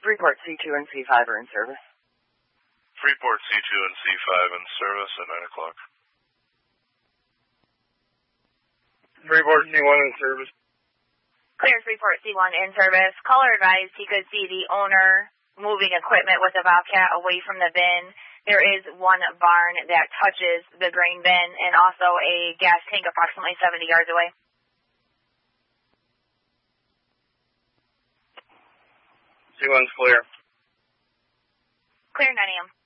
Freeport C2 and C5 are in service. Freeport C2 and C5 in service at 9 o'clock. Freeport C1 in service. Clear Freeport C1 in service. Caller advised he could see the owner moving equipment with the Bobcat away from the bin. There is one barn that touches the grain bin and also a gas tank approximately 70 yards away. C1's clear. Clear 9 a.m.